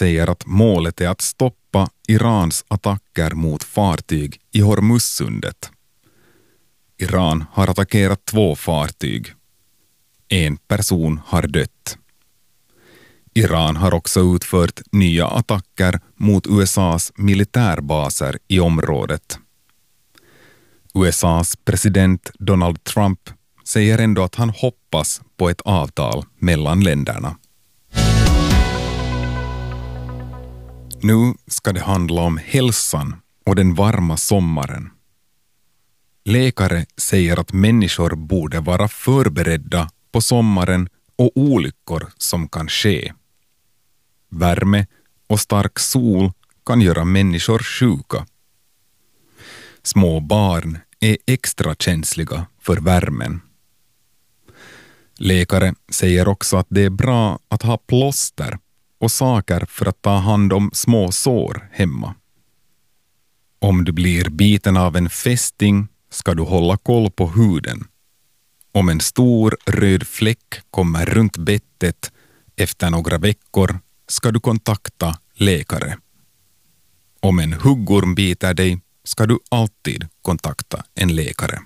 säger att målet är att stoppa Irans attacker mot fartyg i Hormuzsundet. Iran har attackerat 2 fartyg. 1 person har dött. Iran har också utfört nya attacker mot USAs militärbaser i området. USAs president Donald Trump säger ändå att han hoppas på ett avtal mellan länderna. Nu ska det handla om hälsan och den varma sommaren. Läkare säger att människor borde vara förberedda på sommaren och olyckor som kan ske. Värme och stark sol kan göra människor sjuka. Små barn är extra känsliga för värmen. Läkare säger också att det är bra att ha plåster och saker för att ta hand om små sår hemma. Om du blir biten av en fästing ska du hålla koll på huden. Om en stor röd fläck kommer runt bettet efter några veckor ska du kontakta läkare. Om en huggorm biter dig ska du alltid kontakta en läkare.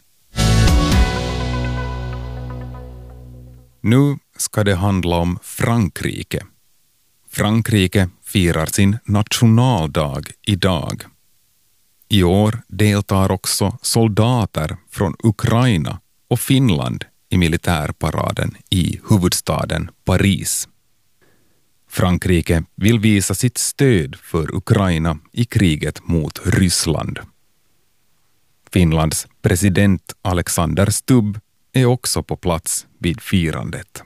Nu ska det handla om Frankrike. Frankrike firar sin nationaldag idag. I år deltar också soldater från Ukraina och Finland i militärparaden i huvudstaden Paris. Frankrike vill visa sitt stöd för Ukraina i kriget mot Ryssland. Finlands president Alexander Stubb är också på plats vid firandet.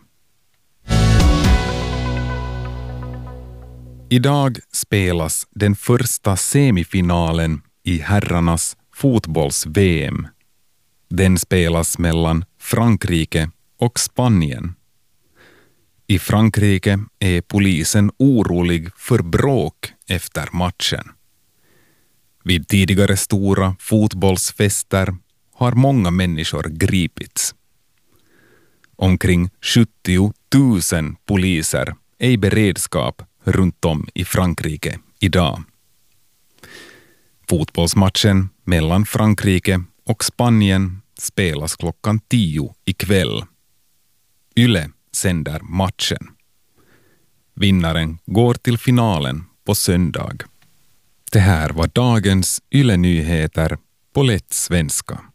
Idag spelas den första semifinalen i herrarnas fotbolls-VM. Den spelas mellan Frankrike och Spanien. I Frankrike är polisen orolig för bråk efter matchen. Vid tidigare stora fotbollsfester har många människor gripits. Omkring 70 000 poliser är i beredskap runt om i Frankrike idag. Fotbollsmatchen mellan Frankrike och Spanien spelas klockan 10 ikväll. Yle sänder matchen. Vinnaren går till finalen på söndag. Det här var dagens Yle-nyheter på lätt svenska.